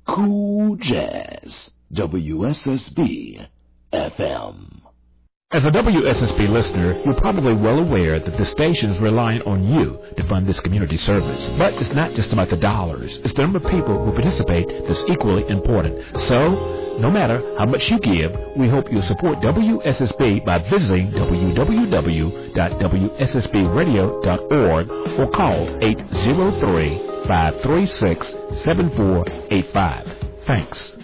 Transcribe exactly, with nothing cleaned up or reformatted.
Cool Jazz, W S S B F M. As a W S S B listener, you're probably well aware that the station is relying on you to fund this community service. But it's not just about the dollars. It's the number of people who participate that's equally important. So, no matter how much you give, we hope you'll support W S S B by visiting w w w dot w s s b radio dot org or call eight zero three, five three six, seven four eight five. Thanks.